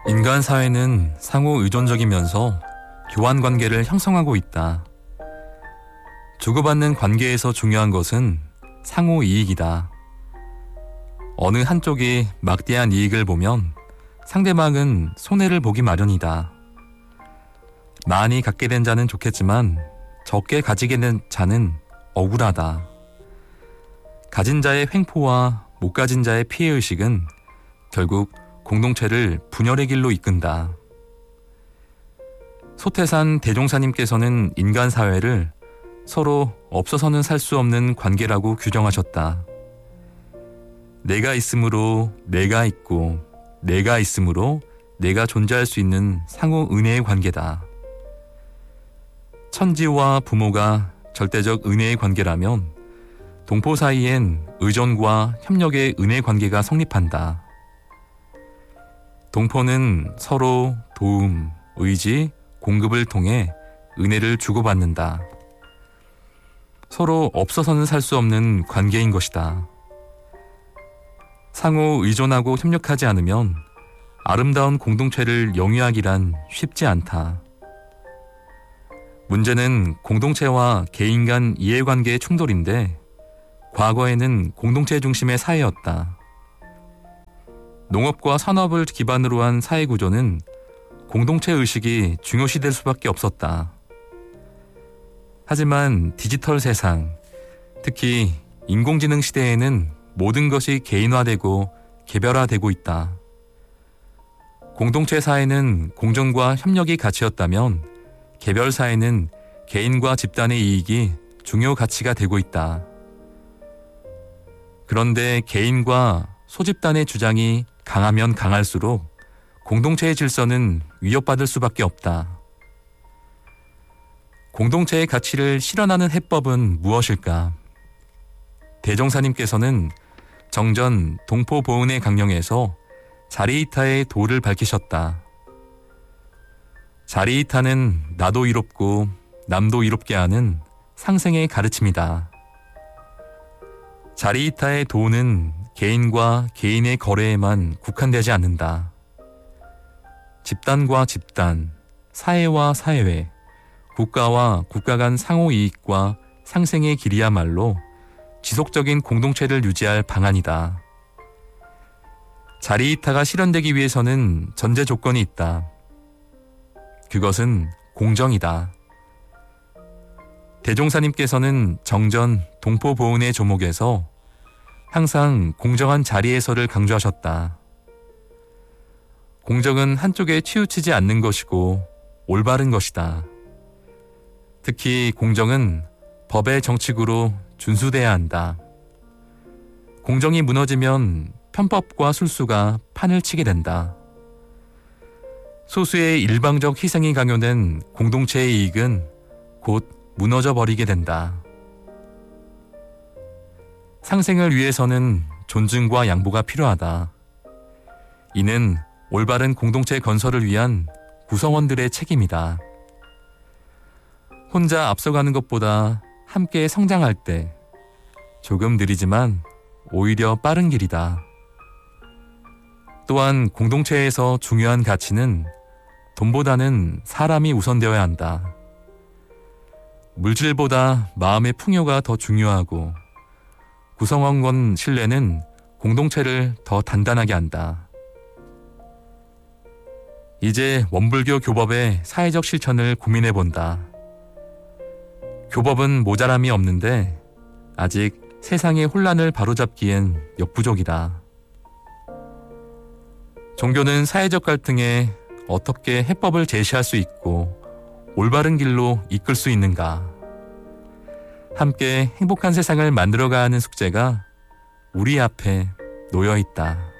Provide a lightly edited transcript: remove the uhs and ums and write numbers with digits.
인간 사회는 상호 의존적이면서 교환 관계를 형성하고 있다. 주고받는 관계에서 중요한 것은 상호 이익이다. 어느 한쪽이 막대한 이익을 보면 상대방은 손해를 보기 마련이다. 많이 갖게 된 자는 좋겠지만 적게 가지게 된 자는 억울하다. 가진 자의 횡포와 못 가진 자의 피해의식은 결국 공동체를 분열의 길로 이끈다. 소태산 대종사님께서는 인간 사회를 서로 없어서는 살 수 없는 관계라고 규정하셨다. 내가 있으므로 내가 있고, 내가 있으므로 내가 존재할 수 있는 상호 은혜의 관계다. 천지와 부모가 절대적 은혜의 관계라면 동포 사이엔 의존과 협력의 은혜 관계가 성립한다. 동포는 서로 도움, 의지, 공급을 통해 은혜를 주고받는다. 서로 없어서는 살 수 없는 관계인 것이다. 상호 의존하고 협력하지 않으면 아름다운 공동체를 영위하기란 쉽지 않다. 문제는 공동체와 개인 간 이해관계의 충돌인데 과거에는 공동체 중심의 사회였다. 농업과 산업을 기반으로 한 사회구조는 공동체 의식이 중요시될 수밖에 없었다. 하지만 디지털 세상, 특히 인공지능 시대에는 모든 것이 개인화되고 개별화되고 있다. 공동체 사회는 공정과 협력이 가치였다면 개별 사회는 개인과 집단의 이익이 중요 가치가 되고 있다. 그런데 개인과 소집단의 주장이 강하면 강할수록 공동체의 질서는 위협받을 수밖에 없다. 공동체의 가치를 실현하는 해법은 무엇일까? 대종사님께서는 정전 동포보은의 강령에서 자리이타의 도를 밝히셨다. 자리이타는 나도 이롭고 남도 이롭게 하는 상생의 가르침이다. 자리이타의 도는 개인과 개인의 거래에만 국한되지 않는다. 집단과 집단, 사회와 사회, 국가와 국가 간 상호 이익과 상생의 길이야말로 지속적인 공동체를 유지할 방안이다. 자리이타가 실현되기 위해서는 전제 조건이 있다. 그것은 공정이다. 대종사님께서는 정전 동포보은의 조목에서 항상 공정한 자리에서를 강조하셨다. 공정은 한쪽에 치우치지 않는 것이고 올바른 것이다. 특히 공정은 법의 정칙으로 준수돼야 한다. 공정이 무너지면 편법과 술수가 판을 치게 된다. 소수의 일방적 희생이 강요된 공동체의 이익은 곧 무너져 버리게 된다. 상생을 위해서는 존중과 양보가 필요하다. 이는 올바른 공동체 건설을 위한 구성원들의 책임이다. 혼자 앞서가는 것보다 함께 성장할 때 조금 느리지만 오히려 빠른 길이다. 또한 공동체에서 중요한 가치는 돈보다는 사람이 우선되어야 한다. 물질보다 마음의 풍요가 더 중요하고 구성원 간 신뢰는 공동체를 더 단단하게 한다. 이제 원불교 교법의 사회적 실천을 고민해본다. 교법은 모자람이 없는데 아직 세상의 혼란을 바로잡기엔 역부족이다. 종교는 사회적 갈등에 어떻게 해법을 제시할 수 있고 올바른 길로 이끌 수 있는가? 함께 행복한 세상을 만들어가야 하는 숙제가 우리 앞에 놓여 있다.